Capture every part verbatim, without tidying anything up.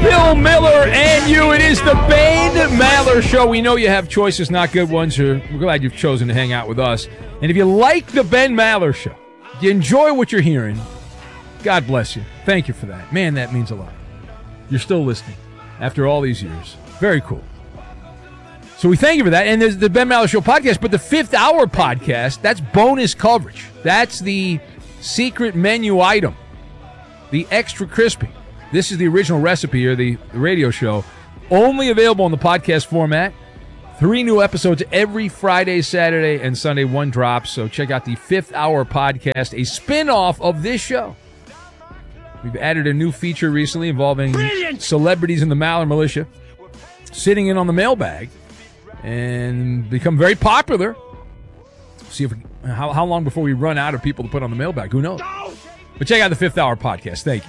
Bill Miller and you. It is the Ben Maller Show. We know you have choices, not good ones. Or we're glad you've chosen to hang out with us. And if you like the Ben Maller Show, you enjoy what you're hearing, God bless you. Thank you for that. Man, that means a lot. You're still listening after all these years. Very cool. So we thank you for that. And there's the Ben Maller Show podcast, but the fifth hour podcast, that's bonus coverage. That's the secret menu item, the extra crispy. This is the original recipe here, the, the radio show. Only available in the podcast format. Three new episodes every Friday, Saturday, and Sunday. One drops. So check out the fifth hour podcast, a spin-off of this show. We've added a new feature recently involving Brilliant. celebrities in the Maller Militia sitting in on the mailbag and become very popular. See if we, how, how long before we run out of people to put on the mailbag. Who knows? But check out the fifth hour podcast. Thank you.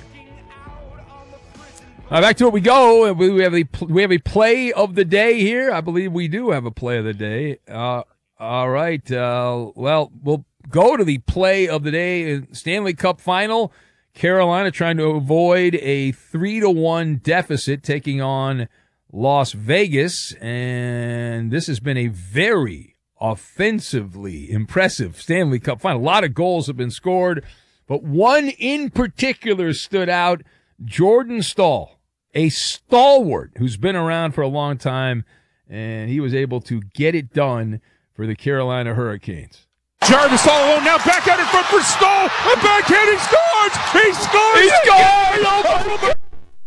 Uh, back to it we go. We have a we have a play of the day here. I believe we do have a play of the day. Uh, all right. Uh, well, we'll go to the play of the day. Stanley Cup Final. Carolina trying to avoid a three to one deficit, taking on Las Vegas, and this has been a very offensively impressive Stanley Cup Final. A lot of goals have been scored, but one in particular stood out. Jordan Staal, a stalwart who's been around for a long time, and he was able to get it done for the Carolina Hurricanes. Jarvis all alone now, back out in front for Staal, a backhand, he scores! He scores! He scores!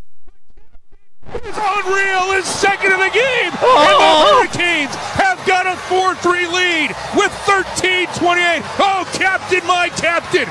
It's unreal, his second of the game, oh. and the Hurricanes have got a four three lead with thirteen twenty-eight. Oh, captain, my captain!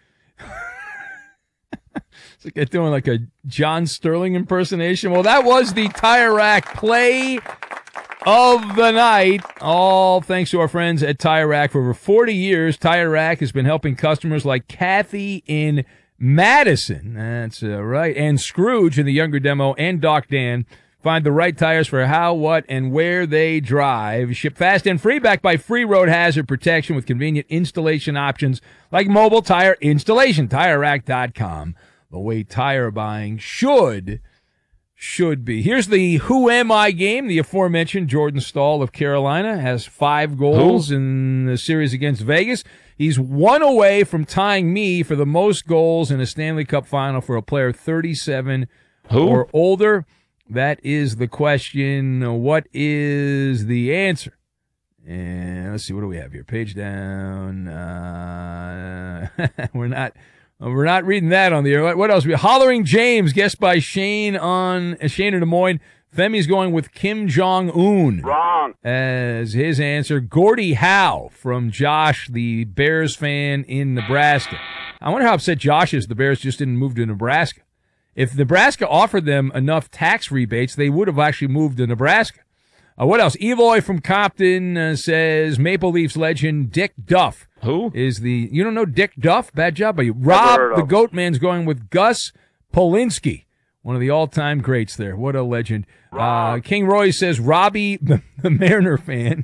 It's like they're doing like a John Sterling impersonation. Well, that was the Tire Rack play of the night. All thanks to our friends at Tire Rack. For over forty years, Tire Rack has been helping customers like Kathy in Madison. That's uh, right. And Scrooge in the younger demo, and Doc Dan find the right tires for how, what, and where they drive. Ship fast and free, backed by free road hazard protection with convenient installation options like mobile tire installation. Tire Rack dot com. The way tire buying should, should be. Here's the Who Am I game. The aforementioned Jordan Staal of Carolina has five goals Who? in the series against Vegas. He's one away from tying me for the most goals in a Stanley Cup Final for a player thirty-seven Who? or older. That is the question. What is the answer? And let's see, what do we have here? Page down. Uh, we're not... We're not reading that on the air. What else? We Hollering James, guest by Shane on uh, Shane in Des Moines. Femi's going with Kim Jong-un. Wrong. As his answer. Gordie Howe from Josh, the Bears fan in Nebraska. I wonder how upset Josh is the Bears just didn't move to Nebraska. If Nebraska offered them enough tax rebates, they would have actually moved to Nebraska. Uh, what else? Eloy from Compton uh, says Maple Leafs legend Dick Duff. Who? Is the, you don't know Dick Duff? Bad job by you. Rob, the Goat Man's going with Gus Polinski, one of the all-time greats there. What a legend. Uh, King Roy says Robbie, the, the Mariner fan.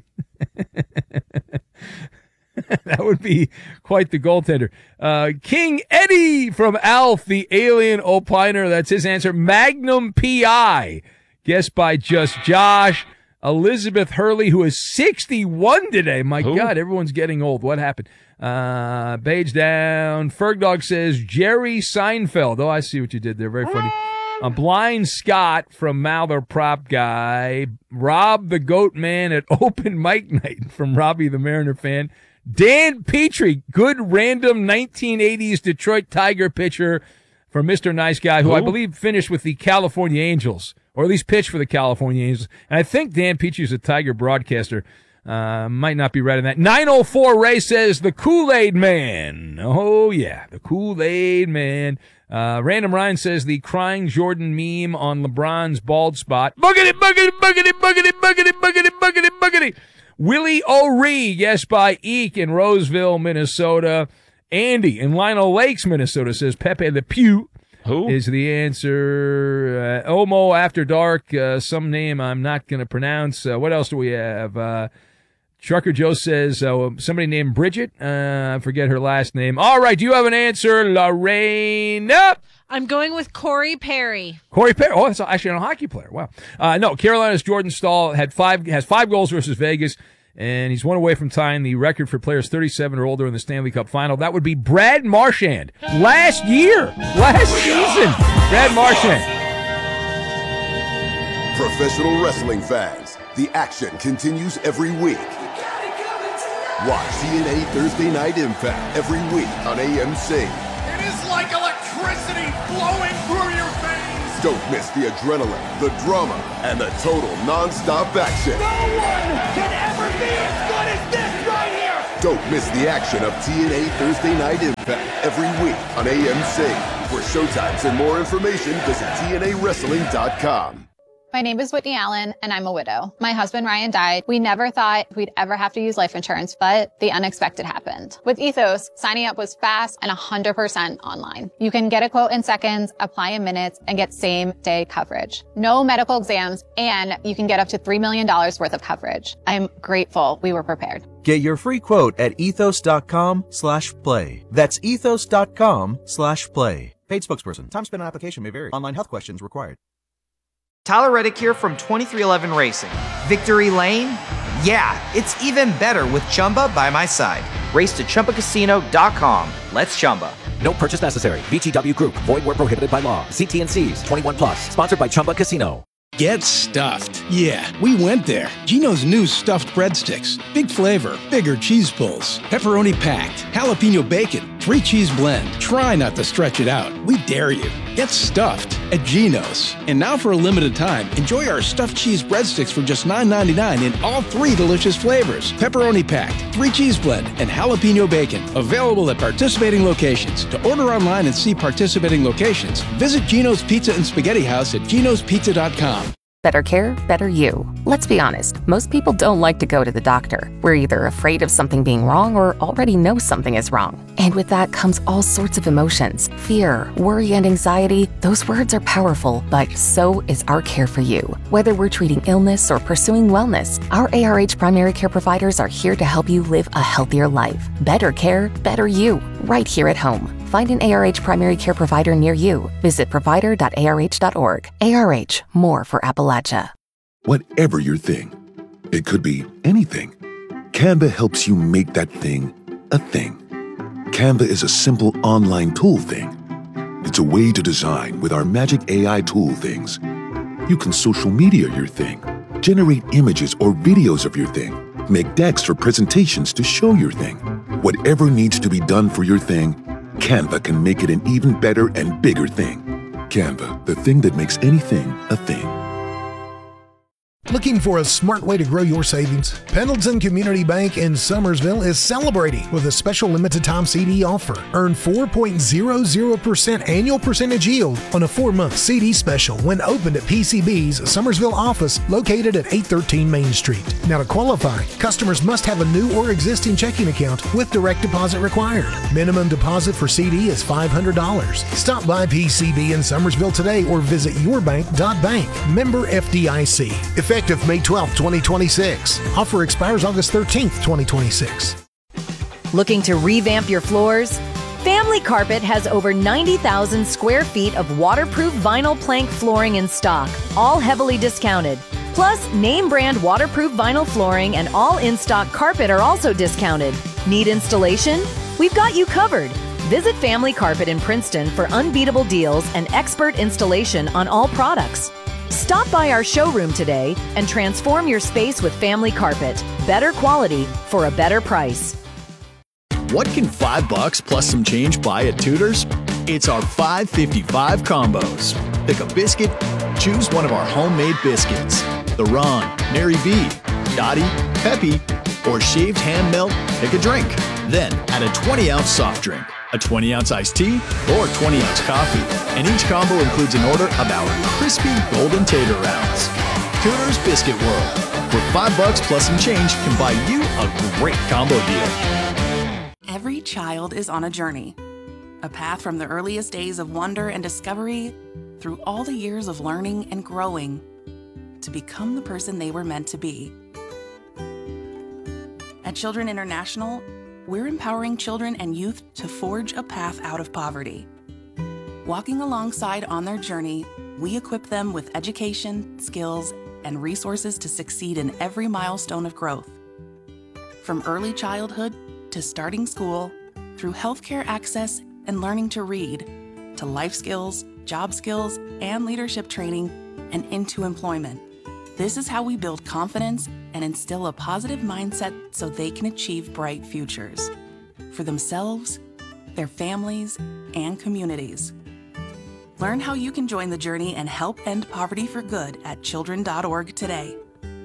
That would be quite the goaltender. Uh, King Eddie from Alf, the alien opiner. That's his answer. Magnum P I, guessed by Just Josh. Elizabeth Hurley, who is sixty-one today. My Who? God, everyone's getting old. What happened? Uh, page down. Fergdog says Jerry Seinfeld. Oh, I see what you did there. Very funny. A Blind Scott from Mather Prop Guy. Rob the Goat Man at Open Mic Night from Robbie the Mariner fan. Dan Petrie, good random nineteen eighties Detroit Tiger pitcher from Mister Nice Guy, who, who I believe finished with the California Angels. Or at least pitch for the California Angels. And I think Dan Petrie is a Tiger broadcaster. Uh, might not be right on that. nine oh four Ray says the Kool-Aid Man. Oh, yeah, the Kool-Aid Man. Uh, Random Ryan says the crying Jordan meme on LeBron's bald spot. Buggity, buggity, buggity, buggity, buggity, buggity, buggity, buggity. Willie O'Ree, yes, by Eek in Roseville, Minnesota. Andy in Lionel Lakes, Minnesota says Pepe Le Pew. Who? Is the answer. Uh, Omo After Dark, uh, some name I'm not going to pronounce. Uh, what else do we have? Uh, Trucker Joe says uh, somebody named Bridget. Uh, I forget her last name. All right, do you have an answer, Lorraine? I'm going with Corey Perry. Corey Perry. Oh, that's actually a hockey player. Wow. Uh, no, Carolina's Jordan Staal had five, has five goals versus Vegas, and he's one away from tying the record for players thirty-seven or older in the Stanley Cup final. That would be Brad Marchand. Last year, last season, Brad Marchand. Professional wrestling fans, the action continues every week. Watch T N A Thursday Night Impact every week on A M C. It is like electricity flowing through your veins. Don't miss the adrenaline, the drama, and the total non-stop action. No one can ever be as good as this right here. Don't miss the action of T N A Thursday Night Impact every week on A M C. For showtimes and more information, visit T N A wrestling dot com. My name is Whitney Allen, and I'm a widow. My husband, Ryan, died. We never thought we'd ever have to use life insurance, but the unexpected happened. With Ethos, signing up was fast and one hundred percent online. You can get a quote in seconds, apply in minutes, and get same-day coverage. No medical exams, and you can get up to three million dollars worth of coverage. I'm grateful we were prepared. Get your free quote at ethos.com slash play. That's ethos.com slash play. Paid spokesperson. Time spent on application may vary. Online health questions required. Tyler Reddick here from twenty-three eleven Racing. Victory Lane? Yeah, it's even better with Chumba by my side. Race to Chumba Casino dot com. Let's Chumba. No purchase necessary. V G W Group. Void where prohibited by law. See T and C's. twenty-one plus. Sponsored by Chumba Casino. Get stuffed. Yeah, we went there. Geno's new stuffed breadsticks. Big flavor, bigger cheese pulls, pepperoni packed, jalapeno bacon, three cheese blend. Try not to stretch it out. We dare you. Get stuffed at Geno's. And now for a limited time, enjoy our stuffed cheese breadsticks for just nine ninety-nine in all three delicious flavors. Pepperoni packed, three cheese blend, and jalapeno bacon. Available at participating locations. To order online and see participating locations, visit Geno's Pizza and Spaghetti House at genos pizza dot com. Better care, better you. Let's be honest, most people don't like to go to the doctor. We're either afraid of something being wrong or already know something is wrong. And with that comes all sorts of emotions. Fear, worry, and anxiety. Those words are powerful, but so is our care for you. Whether we're treating illness or pursuing wellness, our A R H primary care providers are here to help you live a healthier life. Better care, better you, right here at home. Find an A R H primary care provider near you. Visit provider dot A R H dot org. A R H, more for Appalachia. Whatever your thing, it could be anything. Canva helps you make that thing a thing. Canva is a simple online tool thing. It's a way to design with our magic A I tool things. You can social media your thing, generate images or videos of your thing, make decks for presentations to show your thing. Whatever needs to be done for your thing, Canva can make it an even better and bigger thing. Canva, the thing that makes anything a thing. Looking for a smart way to grow your savings? Pendleton Community Bank in Summersville is celebrating with a special limited time C D offer. Earn four point zero zero percent annual percentage yield on a four-month C D special when opened at P C B's Summersville office located at eight thirteen Main Street. Now to qualify, customers must have a new or existing checking account with direct deposit required. Minimum deposit for C D is five hundred dollars. Stop by P C B in Summersville today or visit yourbank dot bank. Member F D I C. Effective May twelfth, twenty twenty-six. Offer expires August thirteenth, twenty twenty-six. Looking to revamp your floors? Family Carpet has over ninety thousand square feet of waterproof vinyl plank flooring in stock, all heavily discounted. Plus, name brand waterproof vinyl flooring and all in-stock carpet are also discounted. Need installation? We've got you covered. Visit Family Carpet in Princeton for unbeatable deals and expert installation on all products. Stop by our showroom today and transform your space with Family Carpet. Better quality for a better price. What can five bucks plus some change buy at Tudor's? It's our five fifty-five combos. Pick a biscuit, choose one of our homemade biscuits. The Ron, Mary B, Dottie, Peppy, or shaved hand melt, pick a drink. Then add a twenty ounce soft drink, a twenty ounce iced tea, or twenty ounce coffee. And each combo includes an order of our crispy golden tater rounds. Tudor's Biscuit World, where five bucks plus some change can buy you a great combo deal. Every child is on a journey. A path from the earliest days of wonder and discovery through all the years of learning and growing to become the person they were meant to be. At Children International, we're empowering children and youth to forge a path out of poverty. Walking alongside on their journey, we equip them with education, skills, and resources to succeed in every milestone of growth. From early childhood to starting school, through healthcare access and learning to read, to life skills, job skills, and leadership training, and into employment. This is how we build confidence and instill a positive mindset so they can achieve bright futures for themselves, their families, and communities. Learn how you can join the journey and help end poverty for good at children dot org today.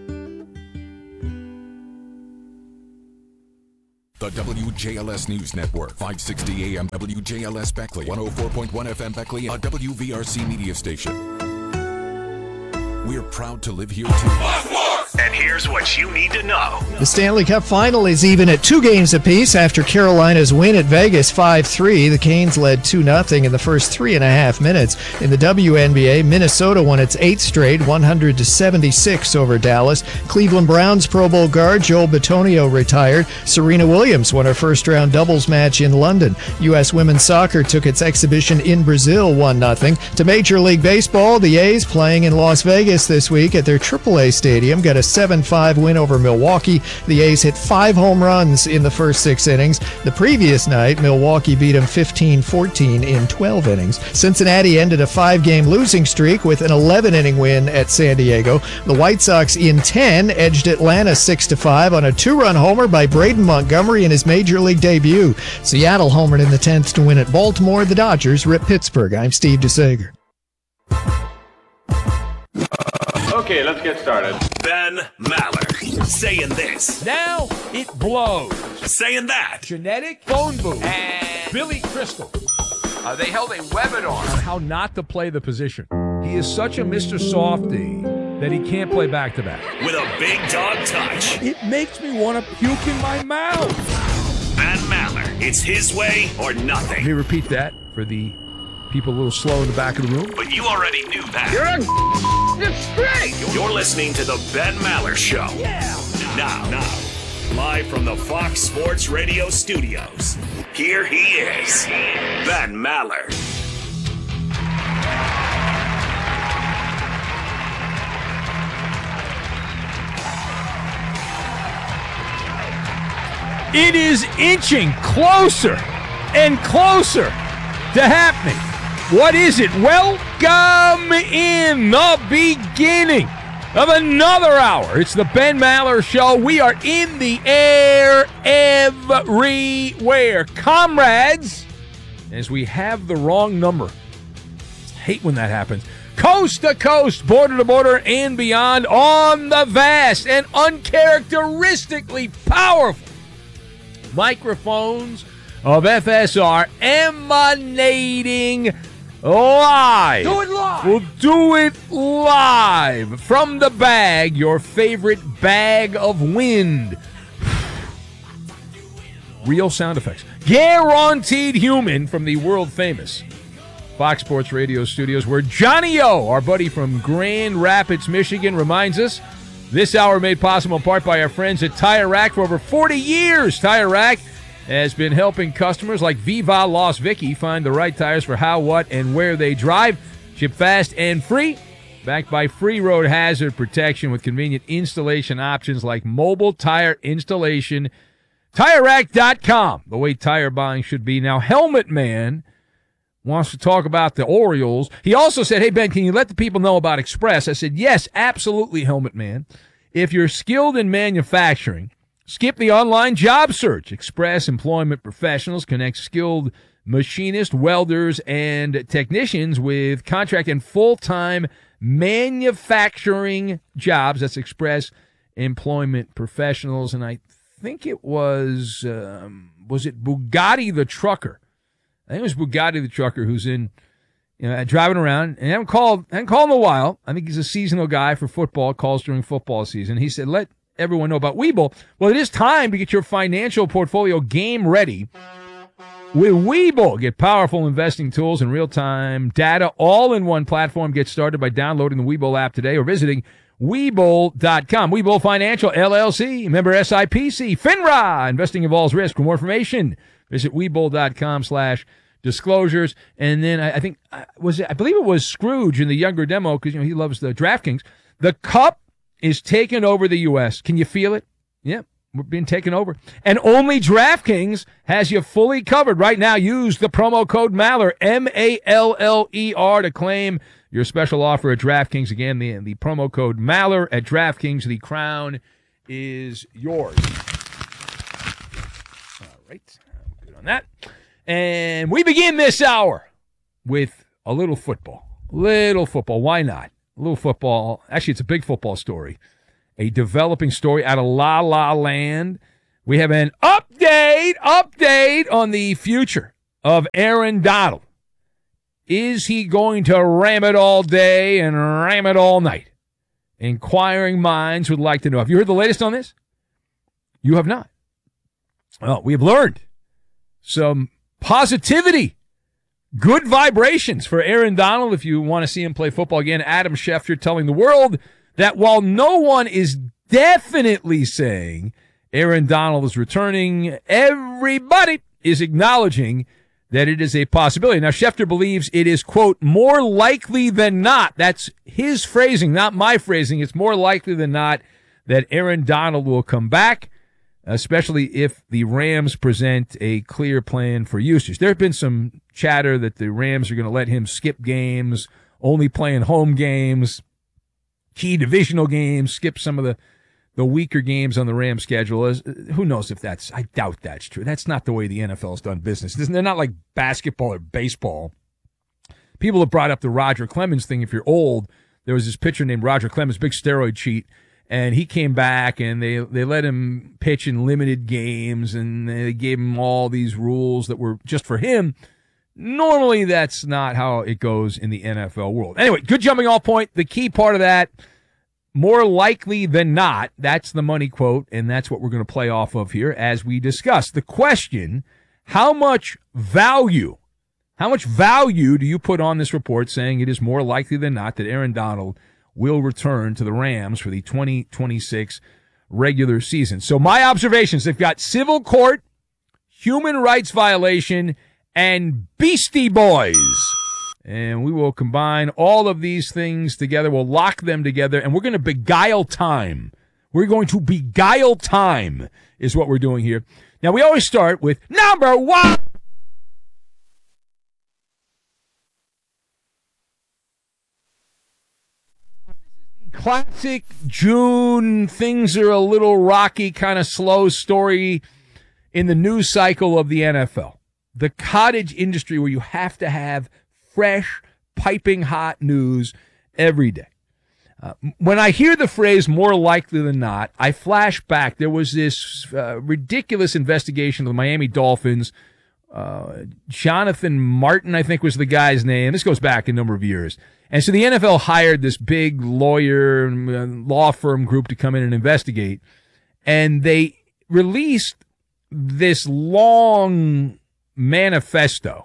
The W J L S News Network, five sixty A M W J L S Beckley, one oh four point one F M Beckley, a W V R C media station. We're proud to live here too. And here's what you need to know. The Stanley Cup final is even at two games apiece after Carolina's win at Vegas five three. The Canes led two nothing in the first three and a half minutes. In the W N B A, Minnesota won its eighth straight, one hundred to seventy-six over Dallas. Cleveland Browns Pro Bowl guard Joel Bitonio retired. Serena Williams won her first-round doubles match in London. U S women's soccer took its exhibition in Brazil one nothing. To Major League Baseball, the A's playing in Las Vegas this week at their triple A stadium got a seven five win over Milwaukee. The A's hit five home runs in the first six innings. The previous night, Milwaukee beat them fifteen fourteen in twelve innings. Cincinnati ended a five-game losing streak with an eleven-inning win at San Diego. The White Sox in ten edged Atlanta six to five on a two-run homer by Braden Montgomery in his Major League debut. Seattle homered in the tenth to win at Baltimore. The Dodgers rip Pittsburgh. I'm Steve DeSager. Okay, let's get started. Ben Maller saying this. Now it blows. Saying that. Genetic phone booth. And Billy Crystal. Uh, they held a webinar on how not to play the position. He is such a Mister Softy that he can't play back-to-back. With a big dog touch. It makes me want to puke in my mouth. Ben Maller. It's his way or nothing. Let me repeat that for the people a little slow in the back of the room. But you already knew that. You're a it's straight. You're listening to the Ben Maller Show. Yeah. Now, now, live from the Fox Sports Radio studios, here he is, Ben Maller. It is inching closer and closer to happening. What is it? Welcome in the beginning of another hour. It's the Ben Maller Show. We are in the air everywhere. Comrades, as we have the wrong number. I hate when that happens. Coast to coast, border to border, and beyond on the vast and uncharacteristically powerful microphones of F S R emanating live. Do it live. We'll do it live from the bag, your favorite bag of wind. Real sound effects. Guaranteed human from the world famous Fox Sports Radio studios, where Johnny O, our buddy from Grand Rapids, Michigan, reminds us this hour made possible in part by our friends at Tire Rack. For over forty years, Tire Rack has been helping customers like Viva Las Vicky find the right tires for how, what, and where they drive. Ship fast and free. Backed by free road hazard protection with convenient installation options like mobile tire installation. Tire Rack dot com, the way tire buying should be. Now, Helmet Man wants to talk about the Orioles. He also said, hey, Ben, can you let the people know about Express? I said, yes, absolutely, Helmet Man. If you're skilled in manufacturing, skip the online job search. Express Employment Professionals connects skilled machinists, welders, and technicians with contract and full-time manufacturing jobs. That's Express Employment Professionals. And I think it was, um, was it Bugatti the trucker? I think it was Bugatti the trucker who's in, you know, driving around, and I haven't called, I haven't called in a while. I think he's a seasonal guy for football, calls during football season. He said, let everyone know about Webull. Well, it is time to get your financial portfolio game ready with Webull. Get powerful investing tools and real-time data all in one platform. Get started by downloading the Webull app today or visiting Webull dot com. Webull Financial, L L C, member S I P C, FINRA. Investing involves risk. For more information, visit Webull dot com slash disclosures. And then I, I think, was it, I believe it was Scrooge in the younger demo, because, you know, he loves the DraftKings. The cup is taking over the U S. Can you feel it? Yep. We're being taken over. And only DraftKings has you fully covered. Right now, use the promo code Maller, M A L L E R, to claim your special offer at DraftKings. Again, the, the promo code Maller at DraftKings. The crown is yours. All right. Good on that. And we begin this hour with a little football. Little football. Why not? A little football. Actually, it's a big football story. A developing story out of La La Land. We have an update, update on the future of Aaron Donald. Is he going to ram it all day and ram it all night? Inquiring minds would like to know. Have you heard the latest on this? You have not. Well, we have learned some positivity, good vibrations for Aaron Donald. If you want to see him play football again, Adam Schefter telling the world that while no one is definitely saying Aaron Donald is returning, everybody is acknowledging that it is a possibility. Now, Schefter believes it is, quote, more likely than not. That's his phrasing, not my phrasing. It's more likely than not that Aaron Donald will come back, especially if the Rams present a clear plan for usage. There have been some chatter that the Rams are going to let him skip games, only playing home games, key divisional games, skip some of the, the weaker games on the Rams schedule. As, who knows if that's, I doubt that's true. That's not the way the N F L has done business. They're not like basketball or baseball. People have brought up the Roger Clemens thing. If you're old, there was this pitcher named Roger Clemens, big steroid cheat, and he came back and they, they let him pitch in limited games and they gave him all these rules that were just for him. Normally, that's not how it goes in the N F L world. Anyway, good jumping off point. The key part of that, more likely than not, that's the money quote, and that's what we're going to play off of here as we discuss. The question, how much value, how much value do you put on this report saying it is more likely than not that Aaron Donald will return to the Rams for the twenty twenty-six regular season? So my observations, they've got civil court, human rights violation, and Beastie Boys. And we will combine all of these things together. We'll lock them together, and we're going to beguile time. We're going to beguile time is what we're doing here. Now, we always start with number one. Classic June, things are a little rocky, kind of slow story in the news cycle of the N F L. The cottage industry where you have to have fresh, piping hot news every day. Uh, when I hear the phrase more likely than not, I flash back. There was this uh, ridiculous investigation of the Miami Dolphins. Uh, Jonathan Martin, I think was the guy's name. This goes back a number of years. And so the N F L hired this big lawyer uh, law firm group to come in and investigate. And they released this long manifesto,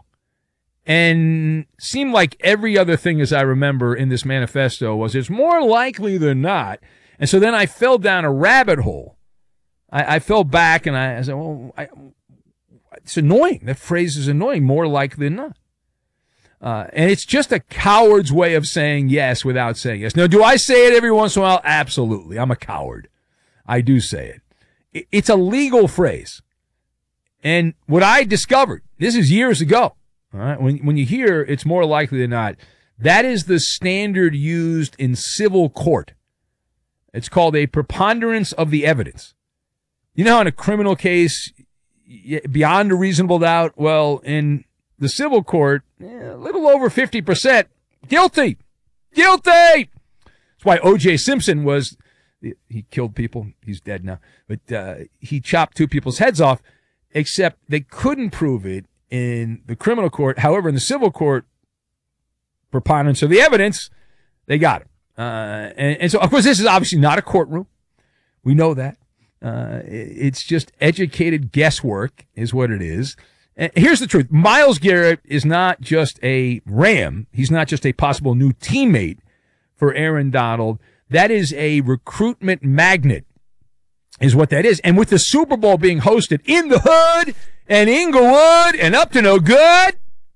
and seemed like every other thing, as I remember, in this manifesto was it's more likely than not. And so then I fell down a rabbit hole. I, I fell back and I, I said, well, I, it's annoying. That phrase is annoying, more likely than not. Uh, and it's just a coward's way of saying yes without saying yes. Now, do I say it every once in a while? Absolutely. I'm a coward. I do say it. it it's a legal phrase. And what I discovered, this is years ago, all right, when, when you hear it's more likely than not, that is the standard used in civil court. It's called a preponderance of the evidence. You know how in a criminal case, beyond a reasonable doubt, well, in the civil court, eh, a little over fifty percent, guilty, guilty. That's why O J Simpson was, he killed people, he's dead now, but uh, he chopped two people's heads off. Except they couldn't prove it in the criminal court. However, in the civil court, preponderance of the evidence, they got him. Uh, and, and so, of course, this is obviously not a courtroom. We know that. Uh, it's just educated guesswork is what it is. And here's the truth. Myles Garrett is not just a Ram. He's not just a possible new teammate for Aaron Donald. That is a recruitment magnet. Is what that is. And with the Super Bowl being hosted in the hood and Inglewood and up to no good,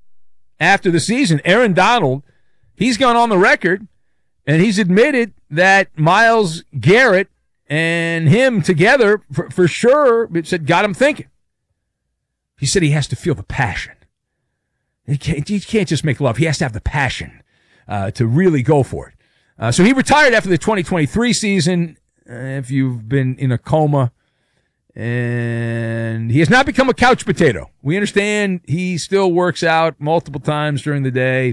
after the season. Aaron Donald, he's gone on the record, and he's admitted that Myles Garrett and him together, for, for sure, it said, got him thinking. He said he has to feel the passion. He can't, he can't just make love. He has to have the passion uh, to really go for it. Uh, so he retired after the twenty twenty-three season, uh, if you've been in a coma. And he has not become a couch potato. We understand he still works out multiple times during the day.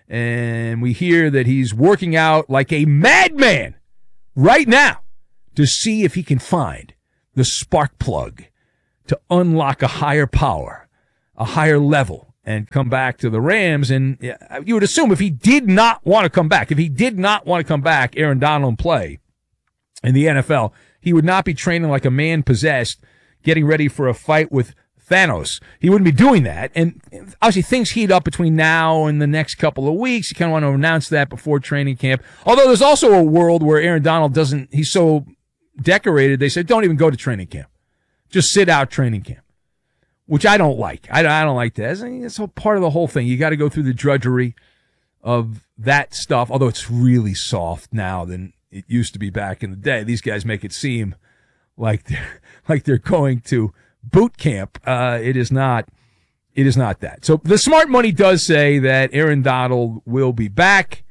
And we hear that he's working out like a madman right now to see if he can find the spark plug to unlock a higher power, a higher level, and come back to the Rams. And you would assume if he did not want to come back, if he did not want to come back, Aaron Donald, and play in the N F L, he would not be training like a man possessed, getting ready for a fight with Thanos. He wouldn't be doing that. And obviously things heat up between now and the next couple of weeks. You kind of want to announce that before training camp. Although there's also a world where Aaron Donald doesn't, he's so decorated, they said, don't even go to training camp. Just sit out training camp, which I don't like. I, I don't like that. It's all part of the whole thing. You got to go through the drudgery of that stuff, although it's really soft now than it used to be back in the day. These guys make it seem like they're, like they're going to boot camp. Uh, it is not, it is not that. So the smart money does say that Aaron Donald will be back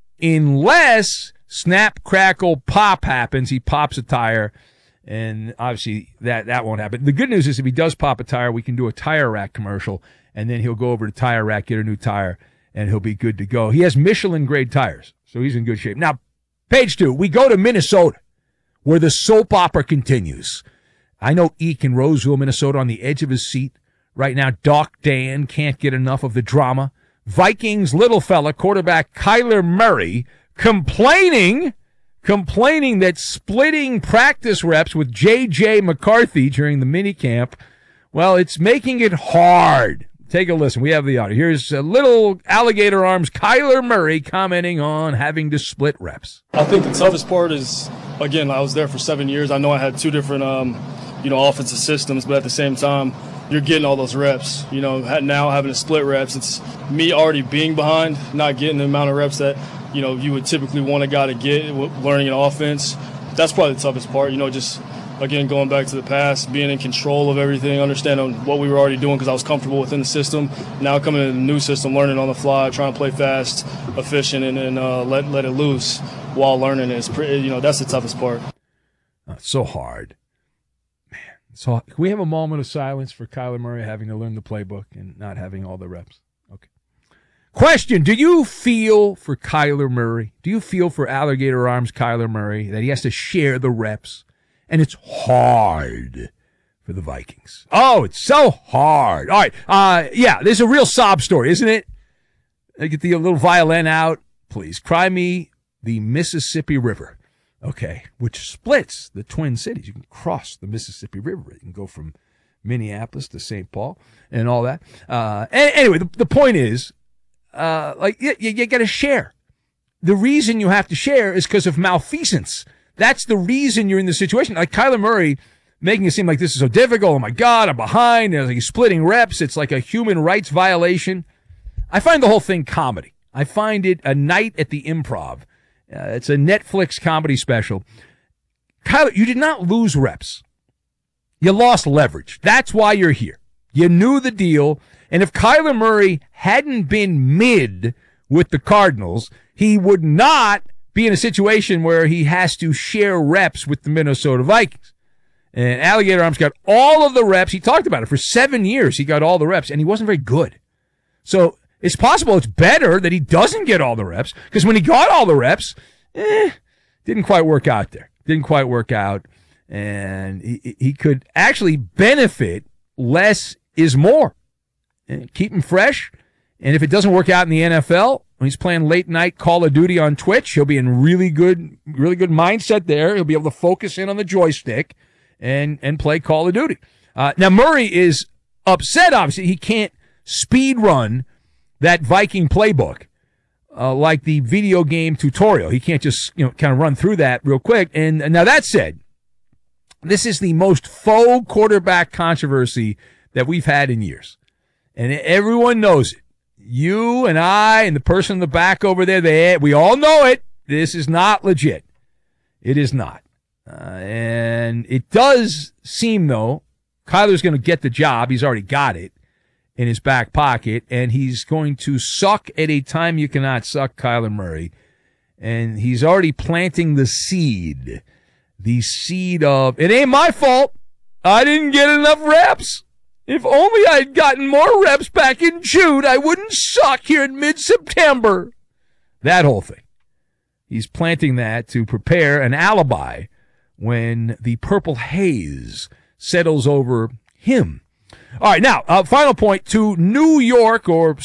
unless snap, crackle, pop happens. He pops a tire. And obviously that, that won't happen. The good news is if he does pop a tire, we can do a Tire Rack commercial, and then he'll go over to Tire Rack, get a new tire, and he'll be good to go. He has Michelin grade tires, so he's in good shape. Now, page two, we go to Minnesota, where the soap opera continues. I know Eek in Roseville, Minnesota, on the edge of his seat right now. Doc Dan can't get enough of the drama. Vikings little fella, quarterback Kyler Murray, complaining complaining that splitting practice reps with J J McCarthy during the minicamp, well, it's making it hard. Take a listen. We have the audio. Here's a little alligator arms Kyler Murray commenting on having to split reps. I think the toughest part is, again, I was there for seven years. I know I had two different, um, you know, offensive systems, but at the same time, you're getting all those reps. You know, now having to split reps, it's me already being behind, not getting the amount of reps that, you know, you would typically want a guy to get learning an offense. That's probably the toughest part, you know, just, again, going back to the past, being in control of everything, understanding what we were already doing because I was comfortable within the system. Now coming into the new system, learning on the fly, trying to play fast, efficient, and, and uh, let let it loose while learning is, pretty, you know, that's the toughest part. Oh, it's so hard. Man, so can we have a moment of silence for Kyler Murray having to learn the playbook and not having all the reps? Okay. Question, do you feel for Kyler Murray? Do you feel for alligator arms Kyler Murray that he has to share the reps? And it's hard for the Vikings. Oh, it's so hard. All right. Uh, yeah, there's a real sob story, isn't it? I get the little violin out. Please. Cry me the Mississippi River. Okay. Which splits the Twin Cities. You can cross the Mississippi River. You can go from Minneapolis to Saint Paul and all that. Uh, anyway, the, the point is, uh, like, you, you got to share. The reason you have to share is because of malfeasance. That's the reason you're in this situation. Like Kyler Murray making it seem like this is so difficult. Oh, my God, I'm behind. And he's splitting reps. It's like a human rights violation. I find the whole thing comedy. I find it a night at the Improv. Uh, it's a Netflix comedy special. Kyler, you did not lose reps. You lost leverage. That's why you're here. You knew the deal. And if Kyler Murray hadn't been mid with the Cardinals, he would not be in a situation where he has to share reps with the Minnesota Vikings. And Alligator Arms got all of the reps. He talked about it. For seven years, he got all the reps, and he wasn't very good. So it's possible it's better that he doesn't get all the reps, because when he got all the reps, eh, didn't quite work out there. Didn't quite work out. And he, he could actually benefit less is more. And keep him fresh. And if it doesn't work out in the N F L, when he's playing late night Call of Duty on Twitch, he'll be in really good, really good mindset there. He'll be able to focus in on the joystick and, and play Call of Duty. Uh, now Murray is upset, obviously. He can't speed run that Viking playbook, uh, like the video game tutorial. He can't just, you know, kind of run through that real quick. And, and now that said, this is the most faux quarterback controversy that we've had in years. And everyone knows it. you and I and the person in the back over there, they we all know it. This is not legit. It is not. Uh, and it does seem, though, Kyler's going to get the job. He's already got it in his back pocket, and he's going to suck at a time you cannot suck, Kyler Murray. And he's already planting the seed, the seed of, it ain't my fault. I didn't get enough reps. If only I'd gotten more reps back in June, I wouldn't suck here in mid-September. That whole thing. He's planting that to prepare an alibi when the purple haze settles over him. All right, now, uh, final point to New York, or